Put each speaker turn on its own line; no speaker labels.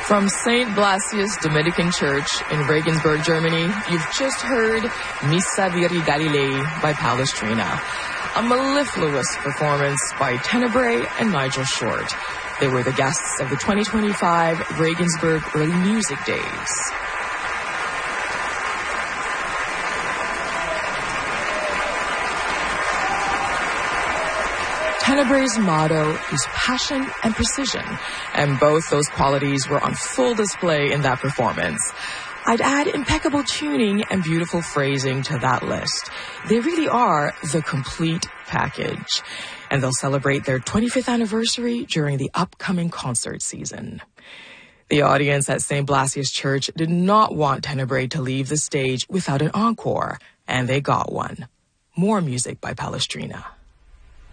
From St. Blasius Dominican Church in Regensburg, Germany, you've just heard Missa Viri Galilei by Palestrina, a mellifluous performance by Tenebrae and Nigel Short. They were the guests of the 2025 Regensburg Early Music Days. Tenebrae's motto is passion and precision, and both those qualities were on full display in that performance. I'd add impeccable tuning and beautiful phrasing to that list. They really are the complete package, and they'll celebrate their 25th anniversary during the upcoming concert season. The audience at St. Blasius Church did not want Tenebrae to leave the stage without an encore, and they got one. More music by Palestrina.